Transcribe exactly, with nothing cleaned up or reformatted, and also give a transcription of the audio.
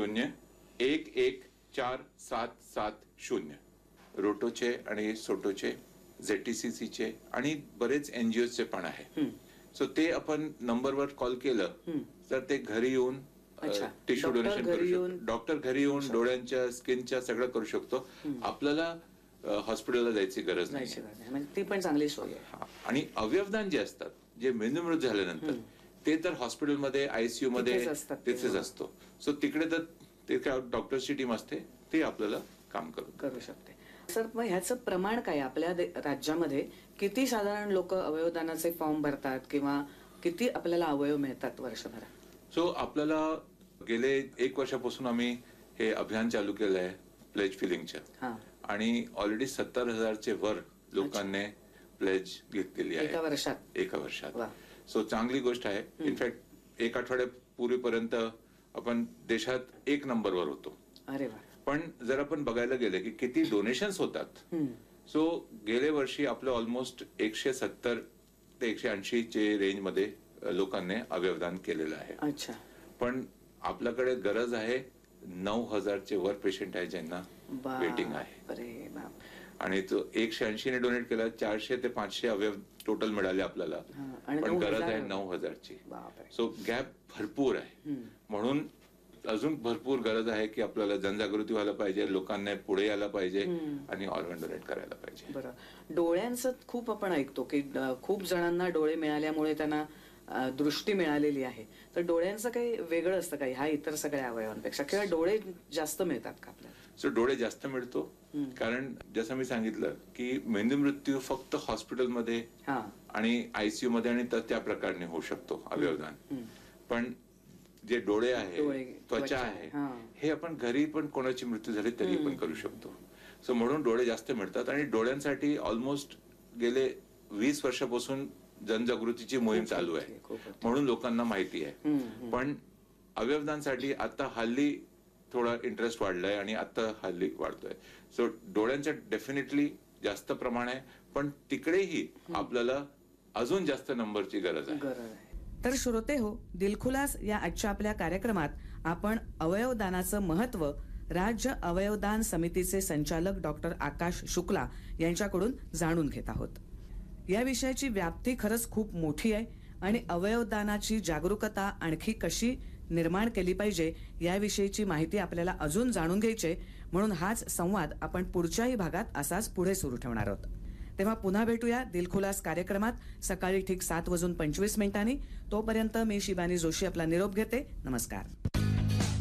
शून्य एक एक चार सात सात शून्य. रोटोचे आणि सोटोचे, झेडटीसीसीचे आणि बरेच एनजीओचे पण आहे. सो ते आपण नंबरवर कॉल केलं तर ते घरी येऊन टिश्यू डोनेशन करू शकतो. डॉक्टर घरी येऊन डोळ्यांच्या स्किनच्या सगळं करू शकतो. आपल्याला हॉस्पिटलला जायची गरज नाही. ती पण चांगली सोय आहे. आणि अवयवदान जे असतात, जे मेंदूमृत्यू झाल्यानंतर ते तर हॉस्पिटलमध्ये आयसीयू मध्ये तिथेच असतो. सो तिकडे तर ते डॉक्टरची टीम असते, ते आपल्याला काम करू शकते. सर, मग ह्याचं प्रमाण काय आपल्या राज्यामध्ये? किती साधारण लोक अवयवदानाचे फॉर्म भरतात किंवा किती आपल्याला अवयव मिळतात वर्षभरात? सो आपल्याला गेले एक वर्षापासून आम्ही हे अभियान चालू केलं आहे प्लेज फिलिंगच्या, आणि ऑलरेडी सत्तर हजारचे वर लोकांनी प्लेज घेतलेली आहे एका वर्षात एका वर्षात सो चांगली गोष्ट आहे. इनफॅक्ट एक आठवड्यापूर्वीपर्यंत आपण देशात एक नंबरवर होतो. अरे वा. पण जर आपण बघायला गेले की किती डोनेशन्स होतात, सो गेल्या वर्षी आपलं ऑलमोस्ट एकशे सत्तर ते एकशे ऐंशी चे रेंज मध्ये लोकांनी अवयवदान केलेलं आहे. अच्छा. पण आपल्याकडे गरज आहे नऊ हजारचे वर पेशंट आहे ज्यांना वेटिंग आहे. आणि तो एकशे ऐंशी ने डोनेट केला, चारशे ते पाचशे अवयव टोटल मिळाले आपल्याला, पण गरज आहे नऊ हजारची. सो गॅप भरपूर आहे. म्हणून अजून भरपूर गरज आहे की आपल्याला जनजागृती व्हायला पाहिजे, लोकांना पुढे यायला पाहिजे आणि ऑर्गन डोनेट करायला पाहिजे. बरं, डोळ्यांचं खूप आपण ऐकतो की खूप जणांना डोळे मिळाल्यामुळे त्यांना दृष्टी मिळालेली आहे. तर डोळ्यांचं काही वेगळं असतं काही ह्या इतर सगळ्या अवयवांपेक्षा, किंवा डोळे जास्त मिळतात का आपल्याला? सो डोळे जास्त मिळतो कारण जसं मी सांगितलं की मेंदू मृत्यू फक्त हॉस्पिटलमध्ये आणि आयसीयू मध्ये आणि त्या प्रकारे होऊ शकतो अवयवदान. पण जे डोळे आहे, त्वचा आहे, हे आपण घरी पण कोणाची मृत्यू झाली तरी पण करू शकतो. सो म्हणून डोळे जास्त मिळतात. आणि डोळ्यांसाठी ऑलमोस्ट गेले वीस वर्षापासून जनजागृतीची मोहीम चालू आहे, म्हणून लोकांना माहिती आहे. पण अवयवदानसाठी आता हल्ली थोडा इंटरेस्ट वाढलाय आणि आता हल्ली वाढतोय. सो डोळ्यांचं डेफिनेटली जास्त प्रमाण आहे, पण तिकडेही आपल्याला अजून जास्त नंबरची गरज आहे. तर श्रोते हो, दिलखुलास या आजच्या आपल्या कार्यक्रमात आपण अवयवदानाचं महत्व राज्य अवयवदान समितीचे संचालक डॉक्टर आकाश शुक्ला यांच्याकडून जाणून घेत आहोत. या विषयाची व्याप्ती खरंच खूप मोठी आहे आणि अवयवदानाची जागरूकता आणखी कशी निर्माण केली पाहिजे याविषयीची माहिती आपल्याला अजून जाणून घ्यायची, म्हणून हाच संवाद आपण पुढच्याही भागात असाच पुढे सुरू ठेवणार आहोत. तेव्हा पुन्हा भेटूया दिलखुलास कार्यक्रमात सकाळी ठीक सात वाजून पंचवीस मिनिटांनी. तोपर्यंत मी शिवानी जोशी आपला निरोप घेते. नमस्कार.